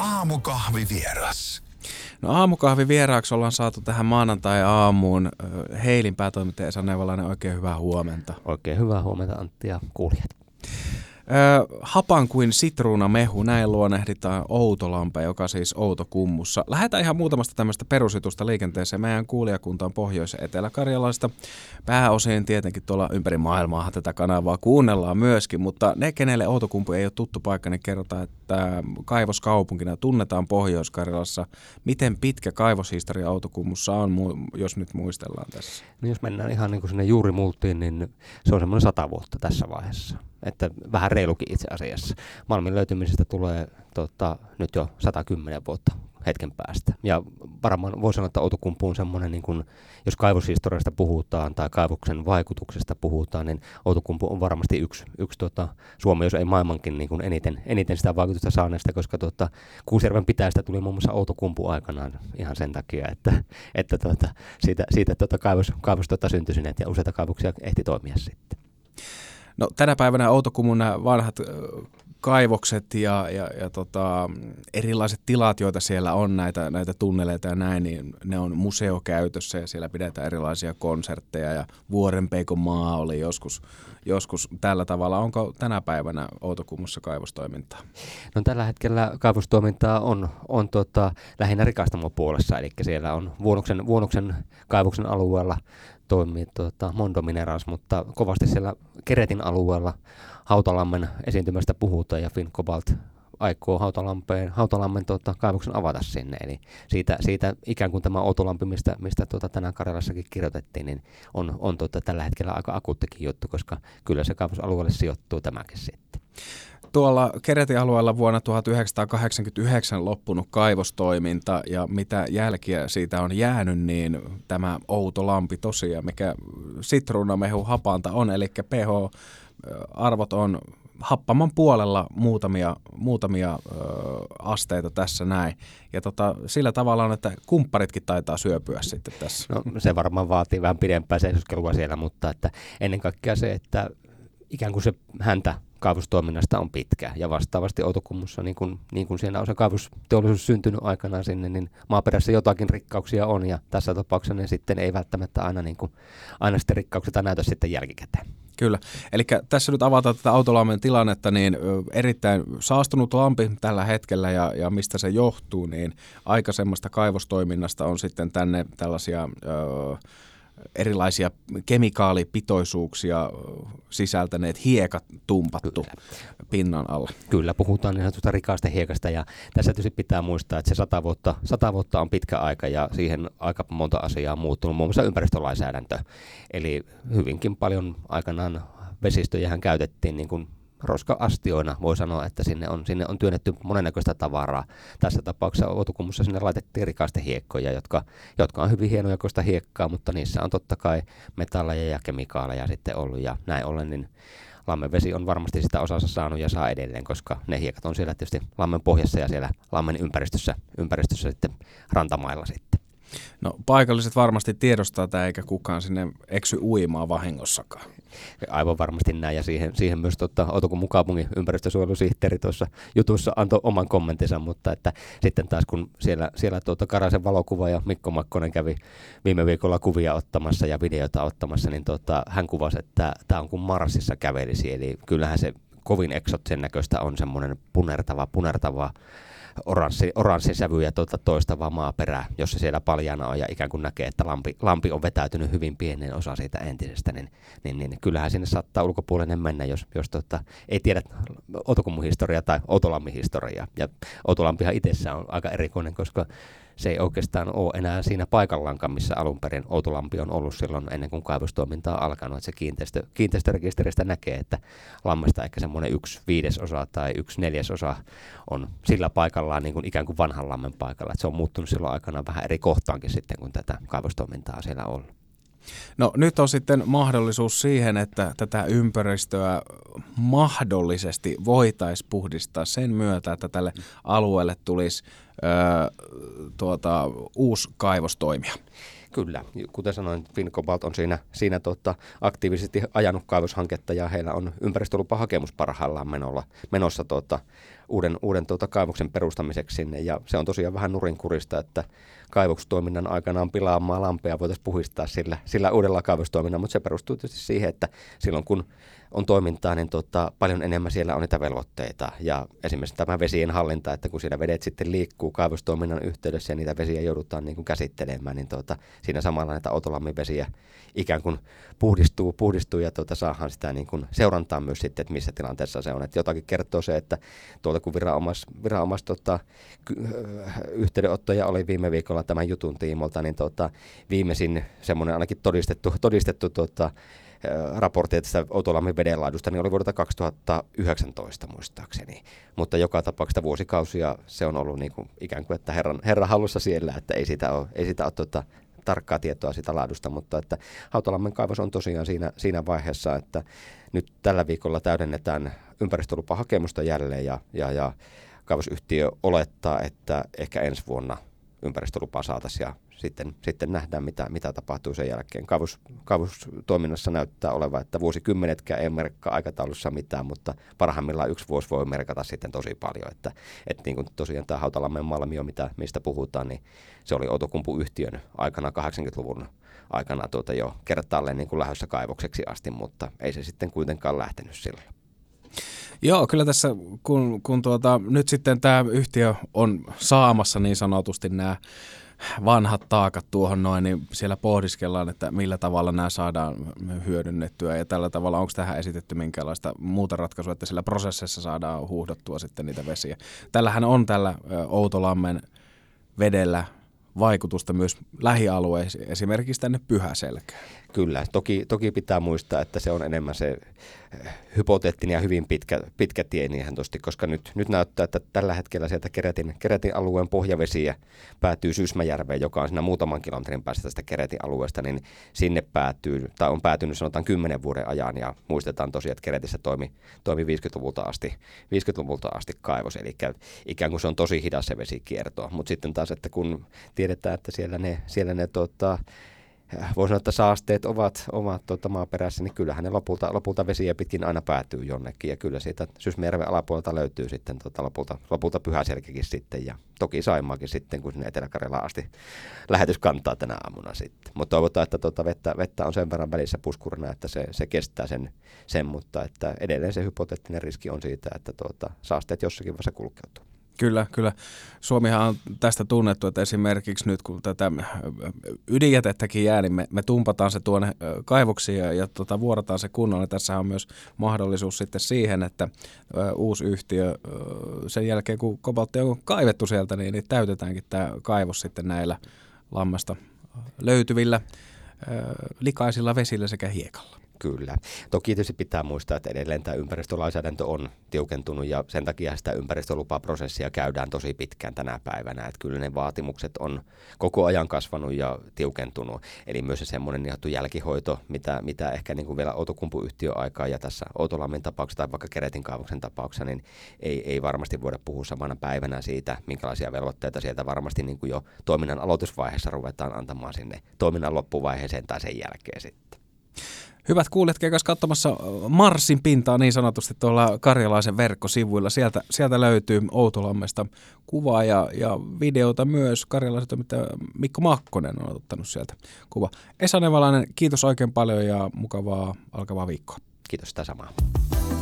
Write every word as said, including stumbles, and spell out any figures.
Aamukahvivieras. No aamukahvivieraaksi ollaan saatu tähän maanantai-aamuun Heilin päätoimittaja Esa Neuvalainen. Oikein hyvää huomenta. Oikein hyvää huomenta Antti ja kuulijat. Ö, hapan kuin sitruunamehu, näin luonnehditaan Outolampea, joka siis Outokummussa. Lähdetään ihan muutamasta tämmöistä perusitusta liikenteeseen. Meidän kuulijakunta on Pohjois- ja Etelä-Karjalasta. Pääosin tietenkin tuolla ympäri maailmaa tätä kanavaa kuunnellaan myöskin, mutta ne, kenelle Outokumpu ei ole tuttu paikka, niin kerrotaan, että kaivoskaupunkina tunnetaan Pohjois-Karjalassa. Miten pitkä kaivoshistoria Outokummussa on, jos nyt muistellaan tässä? No jos mennään ihan niin kuin sinne juurimultiin, niin se on semmoinen sata vuotta tässä vaiheessa. Että vähän reilukin itse asiassa. Malmin löytymisestä tulee tota, nyt jo sata kymmenen vuotta hetken päästä. Ja varmaan voi sanoa, että Outokumpu on semmoinen, niin kuin, jos kaivoshistoriasta puhutaan tai kaivoksen vaikutuksesta puhutaan, niin Outokumpu on varmasti yksi, yksi tota, Suomi, jos ei maailmankin niin kuin eniten, eniten sitä vaikutusta saaneesta, koska tota, Kuusjärven pitäjästä tuli muun muassa Outokumpu aikanaan ihan sen takia, että, että tota, siitä, siitä tota, kaivos, kaivos tota, syntyi ja useita kaivoksia ehti toimia sitten. No, tänä päivänä Outokummun nämä vanhat kaivokset ja, ja, ja tota, erilaiset tilat, joita siellä on, näitä, näitä tunneleita ja näin, niin ne on museokäytössä ja siellä pidetään erilaisia konsertteja ja Vuorenpeikon maa oli joskus, joskus tällä tavalla. Onko tänä päivänä Outokummussa kaivostoimintaa? No tällä hetkellä kaivostoimintaa on, on tota, lähinnä rikastamopuolessa, eli siellä on Vuonoksen, Vuonoksen kaivoksen alueella toimii tuota, Mondo Minerals, mutta kovasti siellä Keretin alueella Hautalammen esiintymästä puhutaan ja Finncobalt aikoo Hautalampeen, Hautalammen tuota, kaivoksen avata sinne. Eli siitä, siitä ikään kuin tämä Outolampi, mistä, mistä tuota, tänään Karjalassakin kirjoitettiin, niin on, on tuota, tällä hetkellä aika akuuttikin juttu, koska kyllä se kaivosalueelle sijoittuu tämäkin sitten. Tuolla Keretin alueella vuonna tuhatyhdeksänsataakahdeksankymmentäyhdeksän loppunut kaivostoiminta ja mitä jälkiä siitä on jäänyt, niin tämä Outolampi tosiaan, mikä sitruunamehu hapanta on, eli pH-arvot on happamman puolella muutamia, muutamia ö, asteita tässä näin. Ja tota, sillä tavalla on, että kumpparitkin taitaa syöpyä sitten tässä. No se varmaan vaatii vähän pidempää seisoskelua siellä, mutta että ennen kaikkea se, että ikään kuin se häntä kaivostoiminnasta on pitkä ja vastaavasti Outokummussa, niin kuin, niin kuin siinä on se kaivosteollisuus syntynyt aikanaan sinne, niin maaperässä jotakin rikkauksia on ja tässä tapauksessa ne sitten ei välttämättä aina, niin kuin, aina sitten rikkaukset näytä sitten jälkikäteen. Kyllä. Eli tässä nyt avataan tätä Outolammen tilannetta, niin erittäin saastunut lampi tällä hetkellä ja, ja mistä se johtuu, niin aikaisemmasta kaivostoiminnasta on sitten tänne tällaisia Öö, erilaisia kemikaalipitoisuuksia sisältäneet hiekat tumpattu Kyllä. pinnan alla. Kyllä, puhutaan niin sanotusta rikaasta hiekasta ja tässä tietysti pitää muistaa, että se sata vuotta, sata vuotta on pitkä aika ja siihen aika monta asiaa on muuttunut, muun muassa ympäristölainsäädäntö. Eli hyvinkin paljon aikanaan vesistöjähän käytettiin niin kuin roska-astioina, voi sanoa, että sinne on, sinne on työnnetty monennäköistä tavaraa. Tässä tapauksessa Outokummussa sinne laitettiin rikastehiekkoja, jotka, jotka on hyvin hienojakoista hiekkaa, mutta niissä on totta kai metalleja ja kemikaaleja sitten ollut. Ja näin ollen niin lammen vesi on varmasti sitä osansa saanut ja saa edelleen, koska ne hiekat on siellä tietysti lammen pohjassa ja siellä lammen ympäristössä, ympäristössä sitten rantamailla sitten. No paikalliset varmasti tiedostaa tämä, eikä kukaan sinne eksy uimaan vahingossakaan. Aivan varmasti näin, ja siihen, siihen myös totta, Outokummun kaupungin ympäristösuojelusihteeri tuossa jutussa antoi oman kommenttinsa, mutta että sitten taas kun siellä, siellä tuota Karasen valokuva ja Mikko Makkonen kävi viime viikolla kuvia ottamassa ja videota ottamassa, niin tuota, hän kuvasi, että tämä on kuin Marsissa kävelisi, eli kyllähän se kovin eksotsen näköistä on semmoinen punertava, punertava oranssi, oranssin sävyjä tuota toistavaa maaperää, jossa siellä paljaana on ja ikään kuin näkee, että lampi, lampi on vetäytynyt hyvin pienen osa siitä entisestä, niin, niin, niin kyllähän sinne saattaa ulkopuolinen mennä, jos, jos tuota, ei tiedä Outokummun historiaa tai Outolammin historiaa. Ja Outolampihan itsessään on aika erikoinen, koska se ei oikeastaan ole enää siinä paikallaankaan, missä alun perin Outolampi on ollut silloin ennen kuin kaivostoiminta on alkanut. Että se kiinteistö, kiinteistörekisteristä näkee, että lammesta ehkä semmoinen yksi viidesosa tai yksi neljäsosa on sillä paikallaan niin kuin ikään kuin vanhan lammen paikalla. Että se on muuttunut silloin aikanaan vähän eri kohtaankin sitten, kun tätä kaivostoimintaa siellä on ollut. No nyt on sitten mahdollisuus siihen, että tätä ympäristöä mahdollisesti voitaisiin puhdistaa sen myötä, että tälle alueelle tulisi ö, tuota, uusi kaivostoimija. Kyllä, kuten sanoin, Finncobalt on siinä, siinä tota, aktiivisesti ajanut kaivoshanketta ja heillä on ympäristölupahakemus parhaillaan menolla, menossa tota, uuden, uuden tuota kaivoksen perustamiseksi sinne. Ja se on tosiaan vähän nurinkurista, että kaivostoiminnan aikanaan pilaamaan lampea voitaisiin puhistaa sillä, sillä uudella kaivostoiminnalla, mutta se perustuu tietysti siihen, että silloin kun on toimintaa, niin tota, paljon enemmän siellä on niitä velvoitteita. Ja esimerkiksi tämä vesien hallinta, että kun siinä vedet sitten liikkuu kaivostoiminnan yhteydessä ja niitä vesiä joudutaan niin kuin käsittelemään, niin tota, siinä samalla näitä Outolammin vesiä ikään kuin puhdistuu, puhdistuu ja tota, saadaan sitä niin kuin seurantaa myös sitten, että missä tilanteessa se on. Että jotakin kertoo se, että tuolta kun viranomais, viranomais tota, yhteydenottoja oli viime viikolla tämän jutun tiimolta, niin tota, viimeisin semmoinen ainakin todistettu, todistettu tota, raportti tästä Outolammin vedenlaadusta niin oli vuodelta kaksituhattayhdeksäntoista muistaakseni, mutta joka tapauksessa vuosikausia se on ollut niin kuin ikään kuin, että herran, herran hallussa siellä, että ei sitä ole, ei sitä ole tuota, tarkkaa tietoa sitä laadusta, mutta että Outolammin kaivos on tosiaan siinä, siinä vaiheessa, että nyt tällä viikolla täydennetään ympäristölupahakemusta jälleen ja, ja, ja kaivosyhtiö olettaa, että ehkä ensi vuonna ympäristölupaa saataisiin ja sitten, sitten nähdään, mitä, mitä tapahtuu sen jälkeen. Kaivos, kaivostoiminnassa näyttää olevan, että vuosikymmenetkään ei merkkaa aikataulussa mitään, mutta parhaimmillaan yksi vuosi voi merkata sitten tosi paljon. Että, että niin kuin tosiaan tämä Hautalammen malmio, mitä, mistä puhutaan, niin se oli Outokumpu-yhtiön aikana kahdeksankymmentäluvun aikana tuota jo kertaalleen niin kuin lähdössä kaivokseksi asti, mutta ei se sitten kuitenkaan lähtenyt silloin. Joo, kyllä tässä kun, kun tuota, nyt sitten tämä yhtiö on saamassa niin sanotusti nämä vanhat taakat tuohon noin, niin siellä pohdiskellaan, että millä tavalla nämä saadaan hyödynnettyä ja tällä tavalla onko tähän esitetty minkäänlaista muuta ratkaisua, että sillä prosessissa saadaan huuhdottua sitten niitä vesiä. Tällähän on tällä Outolammen vedellä vaikutusta myös lähialueisiin, esimerkiksi tänne Pyhäselkään. Kyllä, toki, toki pitää muistaa, että se on enemmän se hypoteettinen ja hyvin pitkä, pitkä tie niin sanotusti, koska nyt, nyt näyttää, että tällä hetkellä sieltä Keretin, Keretin alueen pohjavesiä päätyy Sysmäjärveen, joka on siinä muutaman kilometrin päästä tästä Keretin alueesta, niin sinne päätyy, tai on päätynyt sanotaan kymmenen vuoden ajan, ja muistetaan tosiaan, että Keretissä toimi, toimi viisikymmentäluvulta asti, viisikymmentäluvulta asti kaivos, eli ikään kuin se on tosi hidas se vesikierto, mutta sitten taas, että kun tiedetään, että siellä ne, siellä ne tota, voisi sanoa, että saasteet ovat, ovat tuota, maaperässä, niin kyllähän ne lopulta, lopulta vesiä pitkin aina päätyy jonnekin. Ja kyllä siitä Sysmäjärven alapuolelta löytyy sitten tuota, lopulta, lopulta Pyhäselkäkin sitten. Ja toki Saimaakin sitten, kun sinne Etelä-Karjalaan asti lähetys kantaa tänä aamuna sitten. Mutta toivotaan, että tuota vettä, vettä on sen verran välissä puskurina, että se, se kestää sen, sen, mutta että edelleen se hypoteettinen riski on siitä, että tuota, saasteet jossakin vaiheessa kulkeutuu. Kyllä, kyllä. Suomihan on tästä tunnettu, että esimerkiksi nyt kun tätä ydinjätettäkin jää, niin me, me tumpataan se tuonne kaivoksiin ja, ja tota, vuorataan se kunnolla. Ja tässä on myös mahdollisuus sitten siihen, että ö, uusi yhtiö ö, sen jälkeen kun kobaltti on kaivettu sieltä, niin, niin täytetäänkin tämä kaivos sitten näillä lammasta löytyvillä ö, likaisilla vesillä sekä hiekalla. Kyllä. Toki tietysti pitää muistaa, että edelleen tämä ympäristölainsäädäntö on tiukentunut ja sen takia sitä ympäristölupaprosessia käydään tosi pitkään tänä päivänä. Että kyllä ne vaatimukset on koko ajan kasvanut ja tiukentunut. Eli myös se semmoinen niin sanottu jälkihoito, mitä, mitä ehkä niin kuin vielä Outokumpu-yhtiön aikaa ja tässä Outolammin tapauksessa tai vaikka Keretin kaivoksen tapauksessa, niin ei, ei varmasti voida puhua samana päivänä siitä, minkälaisia velvoitteita sieltä varmasti niin kuin jo toiminnan aloitusvaiheessa ruvetaan antamaan sinne toiminnan loppuvaiheeseen tai sen jälkeen sitten. Hyvät kuulijat, käykääs katsomassa Marsin pintaa niin sanotusti tuolla Karjalaisen verkkosivuilla. Sieltä, sieltä löytyy Outolammesta kuvaa ja, ja videota myös. Karjalaisen toimittaja Mikko Makkonen on ottanut sieltä kuva. Esa Nevalainen, kiitos oikein paljon ja mukavaa alkavaa viikkoa. Kiitos sitä samaa.